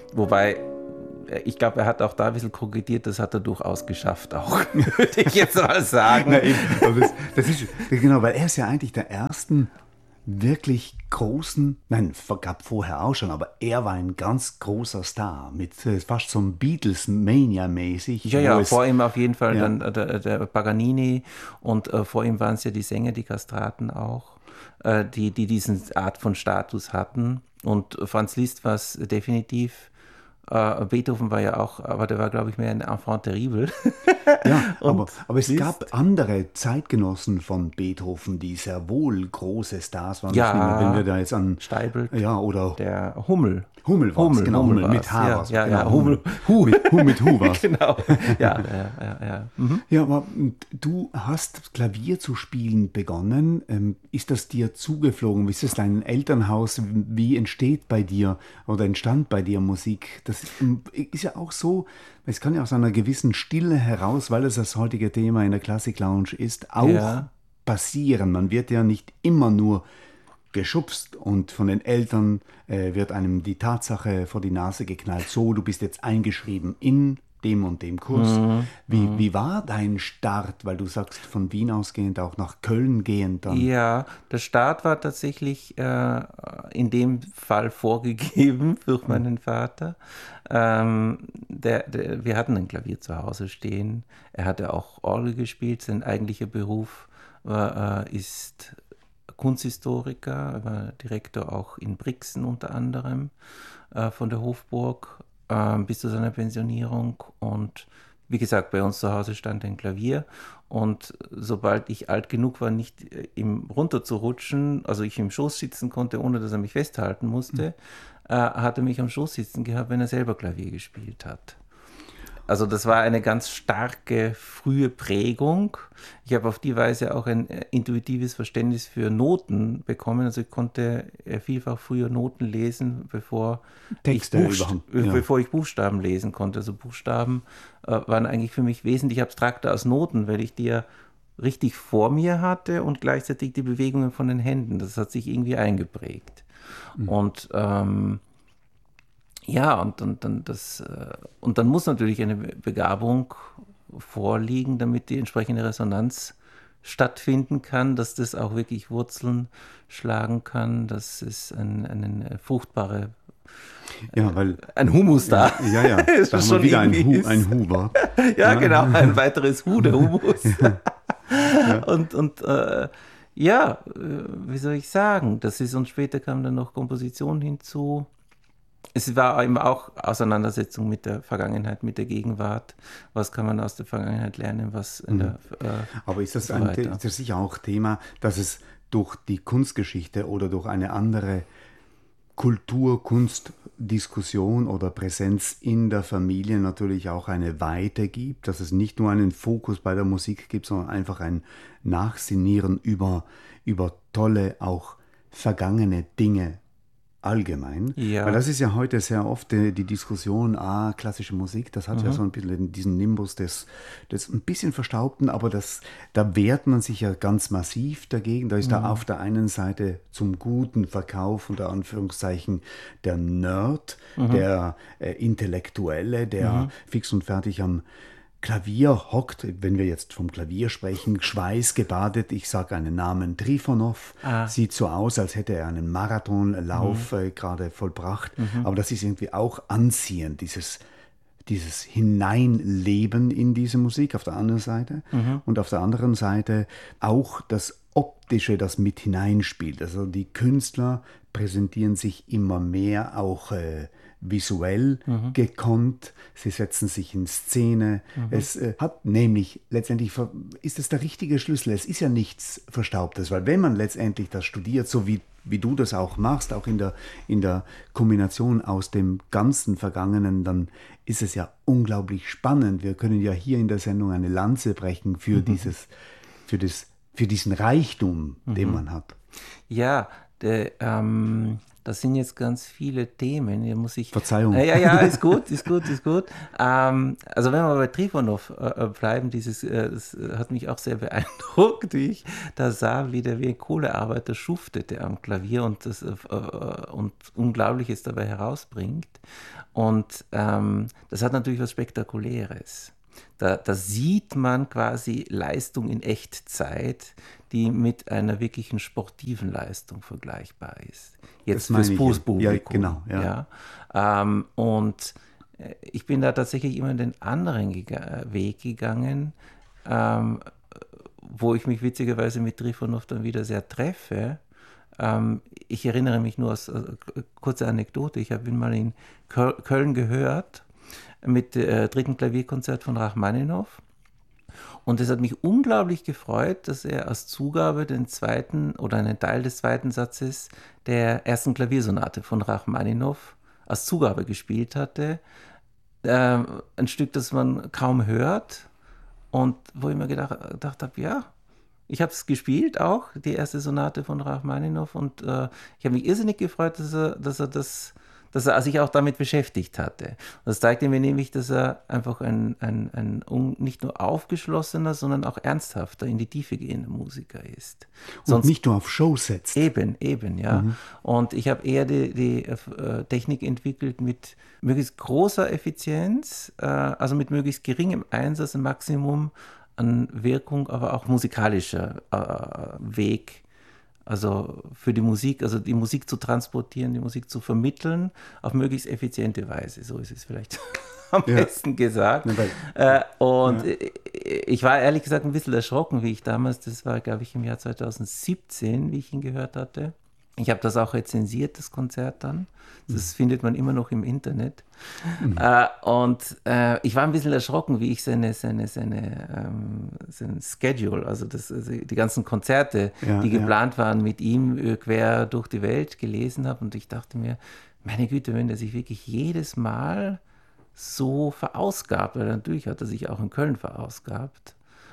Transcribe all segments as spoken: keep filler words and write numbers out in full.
Wobei, ich glaube, er hat auch da ein bisschen kokettiert, das hat er durchaus geschafft auch, würde ich jetzt mal sagen. Na, eben, aber das, das ist, genau, weil er ist ja eigentlich der ersten wirklich großen, nein, gab vorher auch schon, aber er war ein ganz großer Star, mit äh, fast so einem Beatles-Mania-mäßig. Ja, wo ja, es, vor ihm auf jeden Fall ja, dann der, der Paganini und äh, vor ihm waren es ja die Sänger, die Kastraten auch, äh, die, die diesen Art von Status hatten. Und Franz Liszt war es definitiv. Äh, Beethoven war ja auch, aber der war, glaube ich, mehr ein Enfant terrible. ja, aber, Und aber es Liszt, gab andere Zeitgenossen von Beethoven, die sehr wohl große Stars waren. Ich nehme, wenn wir ja, da jetzt an, Steibelt, ja, oder der Hummel. Hummel war es, Hummel, genau, Hummel Hummel, mit war's. H Ja, war's, ja, genau, ja, Hummel, Hu. mit Hu, mit Hu war's. Genau, ja, ja, ja, ja. Mhm. Ja, aber du hast Klavier zu spielen begonnen. Ähm, ist das dir zugeflogen? Wie ist das dein Elternhaus? Wie entsteht bei dir oder entstand bei dir Musik? Das ähm, ist ja auch so, es kann ja aus einer gewissen Stille heraus, weil es das heutige Thema in der Classic Lounge ist, auch Ja. passieren. Man wird ja nicht immer nur geschubst und von den Eltern äh, wird einem die Tatsache vor die Nase geknallt, so, du bist jetzt eingeschrieben in dem und dem Kurs. Mhm. Wie, Mhm. wie war dein Start, weil du sagst, von Wien ausgehend auch nach Köln gehend dann? Ja, der Start war tatsächlich äh, in dem Fall vorgegeben durch Hm. meinen Vater. Ähm, der, der, wir hatten ein Klavier zu Hause stehen. Er hatte auch Orgel gespielt. Sein eigentlicher Beruf war, äh, ist Kunsthistoriker. Er war Direktor auch in Brixen unter anderem äh, von der Hofburg äh, bis zu seiner Pensionierung. Und wie gesagt, bei uns zu Hause stand ein Klavier. Und sobald ich alt genug war, nicht äh, ihm runterzurutschen, also ich im Schoß sitzen konnte, ohne dass er mich festhalten musste, äh, hat er mich am Schoß sitzen gehabt, wenn er selber Klavier gespielt hat. Also das war eine ganz starke frühe Prägung. Ich habe auf die Weise auch ein äh, intuitives Verständnis für Noten bekommen. Also ich konnte äh, vielfach früher Noten lesen, bevor ich, Texte Buchst überhaupt, äh, ja. bevor ich Buchstaben lesen konnte. Also Buchstaben äh, waren eigentlich für mich wesentlich abstrakter als Noten, weil ich die ja richtig vor mir hatte und gleichzeitig die Bewegungen von den Händen. Das hat sich irgendwie eingeprägt. Und ähm, ja, und, und, dann das, äh, und dann muss natürlich eine Begabung vorliegen, damit die entsprechende Resonanz stattfinden kann, dass das auch wirklich Wurzeln schlagen kann, dass es ein, eine fruchtbare, Ja, weil, ein Humus da ja, ja, ist da haben wir schon wieder ein irgendwie Hu, ist. ein Hu-Wort. Ja, Ja. genau, ein weiteres Hu, der Humus. Ja. Und, und äh, ja, äh, wie soll ich sagen, das ist, und später kam dann noch Komposition hinzu. Es war eben auch Auseinandersetzung mit der Vergangenheit, mit der Gegenwart. Was kann man aus der Vergangenheit lernen, was in der äh, Aber ist das, so ein, weiter. ist das sicher auch Thema, dass es durch die Kunstgeschichte oder durch eine andere Kultur, Kunst, Diskussion oder Präsenz in der Familie natürlich auch eine Weite gibt, dass es nicht nur einen Fokus bei der Musik gibt, sondern einfach ein Nachsinnieren über, über tolle, auch vergangene Dinge allgemein? Weil Ja, das ist ja heute sehr oft die, die Diskussion, ah, klassische Musik, das hat ja mhm. so ein bisschen diesen Nimbus des, des ein bisschen Verstaubten, aber das, da wehrt man sich ja ganz massiv dagegen. Da ist da Mhm. auf der einen Seite zum guten Verkauf, unter Anführungszeichen, der Nerd, Mhm. der äh, Intellektuelle, der Mhm. fix und fertig am Klavier hockt, wenn wir jetzt vom Klavier sprechen, schweißgebadet, ich sage einen Namen, Trifonov, Ah, sieht so aus, als hätte er einen mhm. Marathonlauf äh, gerade vollbracht, Mhm. aber das ist irgendwie auch anziehend, dieses, dieses Hineinleben in diese Musik auf der anderen Seite Mhm. und auf der anderen Seite auch das Optische, das mit hineinspielt. Also die Künstler präsentieren sich immer mehr auch äh, visuell Mhm. gekonnt, sie setzen sich in Szene. Mhm. Es äh, hat nämlich letztendlich, ver- ist es der richtige Schlüssel, es ist ja nichts Verstaubtes, weil wenn man letztendlich das studiert, so wie, wie du das auch machst, auch in der, in der Kombination aus dem ganzen Vergangenen, dann ist es ja unglaublich spannend. Wir können ja hier in der Sendung eine Lanze brechen für Mhm. dieses, für das, für diesen Reichtum, den Mhm. man hat. Ja, der, ähm, Das sind jetzt ganz viele Themen. Hier muss ich. Verzeihung. Äh, ja, ja, ist gut, ist gut, ist gut. Ähm, also wenn wir bei Trifonow äh, bleiben, dieses, äh, das hat mich auch sehr beeindruckt, wie ich da sah, wie der wie ein Kohlearbeiter schuftete am Klavier und das äh, und Unglaubliches dabei herausbringt. Und ähm, das hat natürlich was Spektakuläres. Da, da sieht man quasi Leistung in Echtzeit, die mit einer wirklichen sportiven Leistung vergleichbar ist. Jetzt fürs Fußpublikum. Ja, genau. Ja. Ja. Ähm, und ich bin da tatsächlich immer den anderen geg- Weg gegangen, ähm, wo ich mich witzigerweise mit Trifonow dann wieder sehr treffe. Ähm, ich erinnere mich nur aus, äh, kurze Anekdote, ich habe ihn mal in Köl- Köln gehört, mit äh, dritten Klavierkonzert von Rachmaninow. Und es hat mich unglaublich gefreut, dass er als Zugabe den zweiten oder einen Teil des zweiten Satzes der ersten Klaviersonate von Rachmaninow als Zugabe gespielt hatte. Äh, ein Stück, das man kaum hört und wo ich mir gedacht, gedacht habe, ja, ich habe es gespielt auch, die erste Sonate von Rachmaninow und äh, ich habe mich irrsinnig gefreut, dass er, dass er das dass er sich auch damit beschäftigt hatte. Und das zeigte mir nämlich, dass er einfach ein, ein, ein un, nicht nur aufgeschlossener, sondern auch ernsthafter, in die Tiefe gehender Musiker ist. Sonst, und nicht nur auf Show setzt. Eben, eben, ja. Mhm. Und ich habe eher die, die äh, Technik entwickelt mit möglichst großer Effizienz, äh, also mit möglichst geringem Einsatz, ein Maximum an Wirkung, aber auch musikalischer äh, Weg, also für die Musik, also die Musik zu transportieren, die Musik zu vermitteln, auf möglichst effiziente Weise. So ist es vielleicht am ja. besten gesagt. Ja, weil, äh, und ja. ich war ehrlich gesagt ein bisschen erschrocken, wie ich damals, das war glaube ich im Jahr zweitausendsiebzehn, wie ich ihn gehört hatte. Ich habe das auch rezensiert, das Konzert dann. Das mhm. findet man immer noch im Internet. Mhm. Äh, und äh, ich war ein bisschen erschrocken, wie ich seine, seine, seine, ähm, sein Schedule, also, das, also die ganzen Konzerte, ja, die geplant ja. waren, mit ihm quer durch die Welt gelesen habe. Und ich dachte mir, meine Güte, wenn der sich wirklich jedes Mal so verausgabt, weil natürlich hat er sich auch in Köln verausgabt.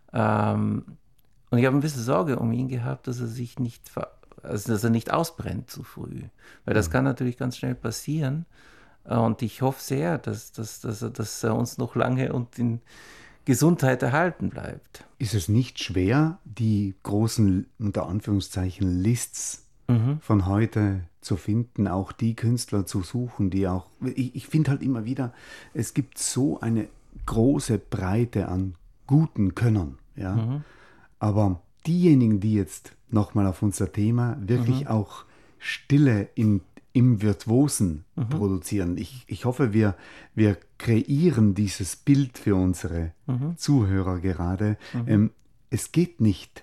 Ähm, und ich habe ein bisschen Sorge um ihn gehabt, dass er sich nicht ver Also, dass er nicht ausbrennt zu früh. Weil das kann natürlich ganz schnell passieren. Und ich hoffe sehr, dass, dass, dass, er, dass er uns noch lange und in Gesundheit erhalten bleibt. Ist es nicht schwer, die großen, unter Anführungszeichen, Lists mhm. von heute zu finden, auch die Künstler zu suchen, die auch... Ich, ich finde halt immer wieder, es gibt so eine große Breite an guten Könnern. Ja? Mhm. Aber diejenigen, die jetzt nochmal auf unser Thema wirklich mhm. auch Stille in, im Virtuosen mhm. produzieren. Ich, ich hoffe, wir, wir kreieren dieses Bild für unsere mhm. Zuhörer gerade. Mhm. Ähm, es geht nicht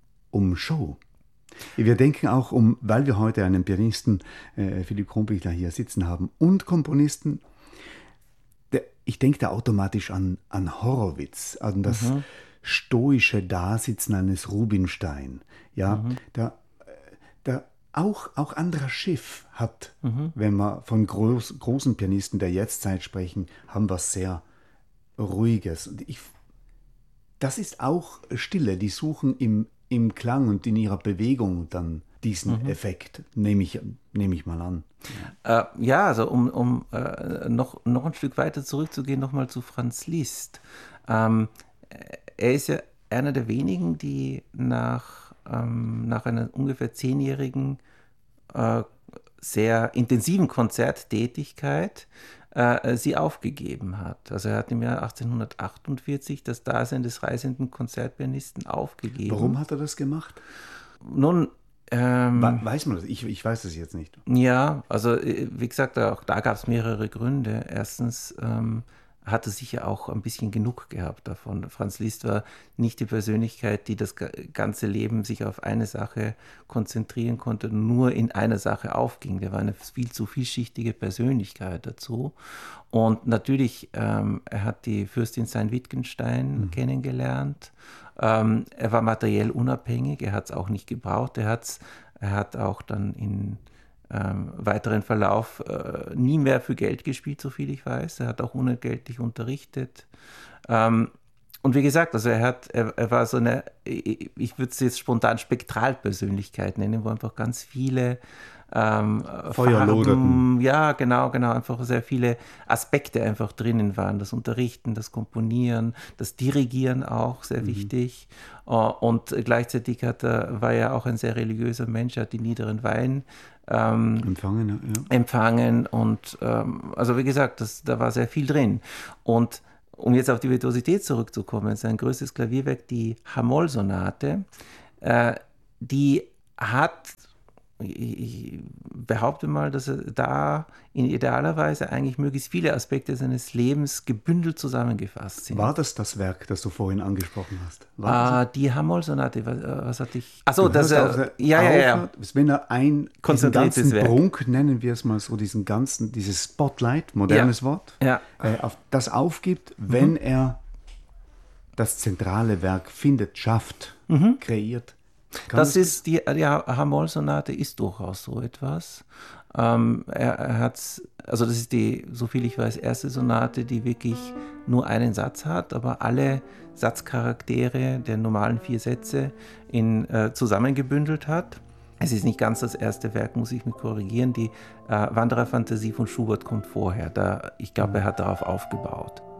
um Show. Wir denken auch um, weil wir heute einen Pianisten, äh, Philipp Kronbichler, hier sitzen haben und Komponisten, der, ich denke da automatisch an, an Horowitz, an das mhm. stoische Dasitzen eines Rubinstein. Ja, mhm. da, da auch, auch Andras Schiff hat, mhm. wenn wir von groß, großen Pianisten der Jetztzeit sprechen, haben was sehr Ruhiges. Und ich, das ist auch Stille, die suchen im, im Klang und in ihrer Bewegung dann diesen mhm. Effekt, nehme ich, nehme ich mal an. Ja, äh, ja also um, um äh, noch, noch ein Stück weiter zurückzugehen, nochmal zu Franz Liszt. Ähm, er ist ja einer der wenigen, die nach, ähm, nach einer ungefähr zehnjährigen, äh, sehr intensiven Konzerttätigkeit äh, sie aufgegeben hat. Also er hat im Jahr achtzehnhundertachtundvierzig das Dasein des reisenden Konzertpianisten aufgegeben. Warum hat er das gemacht? Nun, ähm, weiß man das? Ich, ich weiß es jetzt nicht. Ja, also wie gesagt, auch da gab es mehrere Gründe. Erstens ähm, hatte sicher auch ein bisschen genug gehabt davon. Franz Liszt war nicht die Persönlichkeit, die das ganze Leben sich auf eine Sache konzentrieren konnte, nur in einer Sache aufging. Der war eine viel zu vielschichtige Persönlichkeit dazu. Und natürlich, ähm, er hat die Fürstin Sayn-Wittgenstein mhm. kennengelernt. Ähm, er war materiell unabhängig, er hat es auch nicht gebraucht. Er, hat's, er hat auch dann in Ähm, weiteren Verlauf äh, nie mehr für Geld gespielt, so viel ich weiß. Er hat auch unentgeltlich unterrichtet. Ähm, und wie gesagt, also er, hat, er, er war so eine, ich würde es jetzt spontan Spektralpersönlichkeit nennen, wo einfach ganz viele ähm, Feuer loderten. Ja, genau, genau, einfach sehr viele Aspekte einfach drinnen waren. Das Unterrichten, das Komponieren, das Dirigieren auch sehr mhm. wichtig. Und gleichzeitig hat er, war er auch ein sehr religiöser Mensch, er hat die niederen Weihen ähm, empfangen, ja. empfangen und ähm, also wie gesagt, das, da war sehr viel drin. Und um jetzt auf die Virtuosität zurückzukommen, sein größtes Klavierwerk, die H-Moll-Sonate, äh, die hat, ich behaupte mal, dass er da in idealer Weise eigentlich möglichst viele Aspekte seines Lebens gebündelt zusammengefasst sind. War das das Werk, das du vorhin angesprochen hast? War äh, die H-Moll-Sonate, was, was hatte ich? Achso, das er, ja, ja, ja. Wenn er ein, diesen ganzen Werk. Prunk, nennen wir es mal so, diesen ganzen, dieses Spotlight, modernes ja. Wort, ja. äh, auf das aufgibt, wenn mhm. er das zentrale Werk findet, schafft, mhm. kreiert. Kann das ist die, die H-Moll-Sonate ist durchaus so etwas. Ähm, er, er hat, also das ist die, soviel ich weiß, erste Sonate, die wirklich nur einen Satz hat, aber alle Satzcharaktere der normalen vier Sätze in, äh, zusammengebündelt hat. Es ist nicht ganz das erste Werk, muss ich mich korrigieren. Die äh, Wandererfantasie von Schubert kommt vorher. Da, ich glaube, er hat darauf aufgebaut.